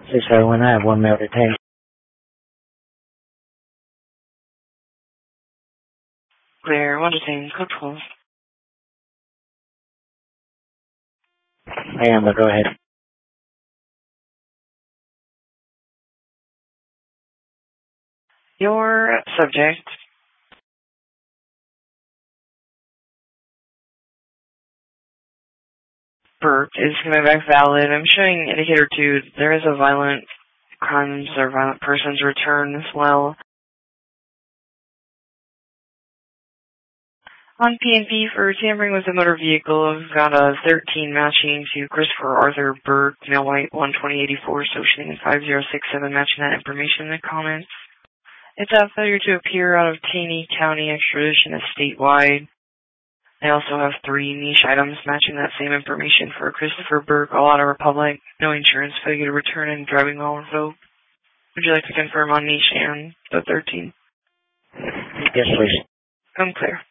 601, I have one male detained. Clear, one detained, code 12. I am, but go ahead. Your subject Burke is coming back valid. I'm showing indicator 2. There is a violent crimes or violent persons return as well. On PNP for tampering with a motor vehicle, I've got a 13 matching to Christopher Arthur Burke, male white, 12084, socially 5067, matching that information in the comments. It's a failure to appear out of Taney County. Extradition is statewide. I also have 3 niche items matching that same information for Christopher Burke, all out of Republic. No insurance, failure to return, and driving while revoked. Would you like to confirm on niche and the 13? Yes, please. I'm clear.